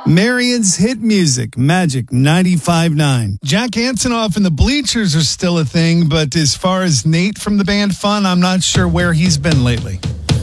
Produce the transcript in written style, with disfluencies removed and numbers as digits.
Marion's hit music, Magic 95.9. Jack Antonoff and the Bleachers are still a thing, but as far as Nate from the band Fun, I'm not sure where he's been lately.